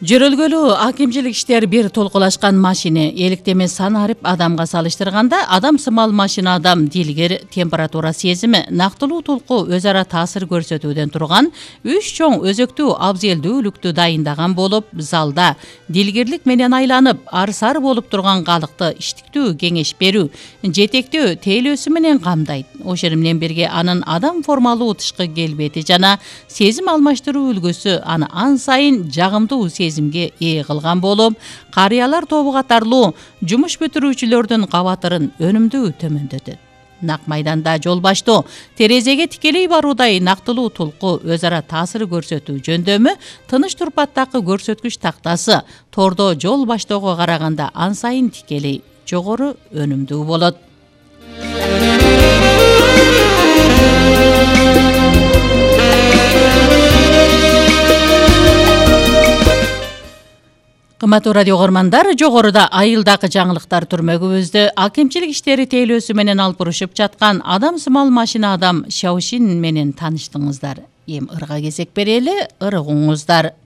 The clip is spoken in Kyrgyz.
Жөрөлгөлүү акимчилик иштер бир толкулашкан машина электеме сан арып адамга салыштырганда адам сымал машина адам дилгер температура сезими нактылуу толку өз ара таасир көрсөтүүдөн турган 3 чоң өзөктүү абзелдүүлүктү дайындаган болуп, залда дилгерлик менен айланып арсар болуп турган калыкты иштиктүү кеңеш берүү, жетектөө тейлөөсү менен камдайт. Ошол менен бирге анын адам формалуу тышкы келбети жана сезим алмаштыруу үлгүсү аны ан сайын жагымдуу сезимге ээ кылган болуп, карыялар тобу катарлуу жумуш бүтүрүүчүлөрдүн кабатырын өнүмдүү төмөндөтөт. Нак майданда жол баштоо, терезеге тикелей баруудай нактылуу толку өз ара таасир көрсөтүү жөндөмү, тыныч турпаттагы көрсөткүч тактасы тордо жол баштоого караганда ан сайын тикелей жогору өнүмдүү болот. Кымбаттуу радио көрмандар, жогоруда айылдагы жаңылыктар түрмөгүбүздө акимчилик иштери тейлөөсү менен алып урушуп жаткан адам сымал машина адам Шаошин менен тааныштыңыздар. Эми ырга кезек берели, ырыгыңыздар.